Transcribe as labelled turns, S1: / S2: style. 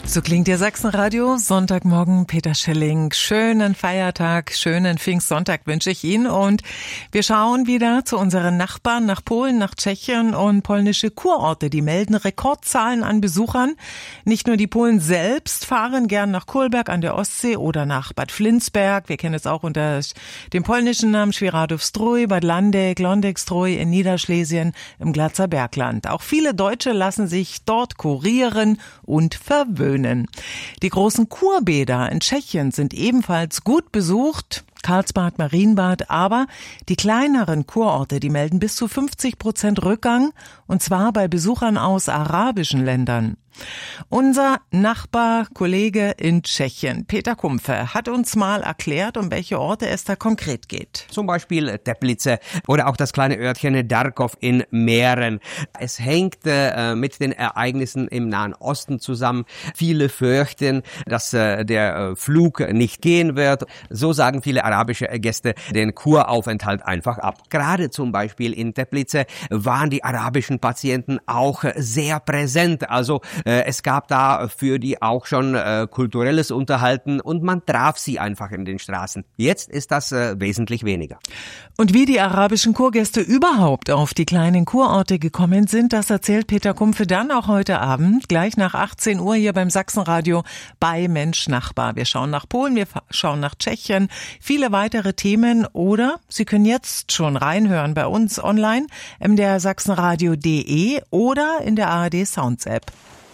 S1: So klingt Ihr Sachsenradio. Sonntagmorgen, Peter Schilling. Schönen Feiertag, schönen Pfingstsonntag wünsche ich Ihnen. Und wir schauen wieder zu unseren Nachbarn, nach Polen, nach Tschechien und polnische Kurorte. Die melden Rekordzahlen an Besuchern. Nicht nur die Polen selbst fahren gern nach Kolberg an der Ostsee oder nach Bad Flinsberg. Wir kennen es auch unter dem polnischen Namen Świeradów-Zdrój, Bad Landeck, Lądek-Zdrój in Niederschlesien im Glatzer Bergland. Auch viele Deutsche lassen sich dort kurieren und verwöhnen. Die großen Kurbäder in Tschechien sind ebenfalls gut besucht. Karlsbad, Marienbad, aber die kleineren Kurorte, die melden bis zu 50% Rückgang, und zwar bei Besuchern aus arabischen Ländern. Unser Nachbar, Kollege in Tschechien, Peter Kumpfe, hat uns mal erklärt, um welche Orte es da konkret geht.
S2: Zum Beispiel Teplice oder auch das kleine Örtchen Darkov in Mähren. Es hängt mit den Ereignissen im Nahen Osten zusammen. Viele fürchten, dass der Flug nicht gehen wird. So sagen viele arabische Gäste den Kuraufenthalt einfach ab. Gerade zum Beispiel in Teplice waren die arabischen Patienten auch sehr präsent. Also es gab da für die auch schon kulturelles Unterhalten und man traf sie einfach in den Straßen. Jetzt ist das wesentlich weniger.
S1: Und wie die arabischen Kurgäste überhaupt auf die kleinen Kurorte gekommen sind, das erzählt Peter Kumpfe dann auch heute Abend, gleich nach 18 Uhr hier beim Sachsenradio bei Mensch Nachbar. Wir schauen nach Polen, wir schauen nach Tschechien, viele weitere Themen, oder Sie können jetzt schon reinhören bei uns online, mdrsachsenradio.de oder in der ARD Sounds App.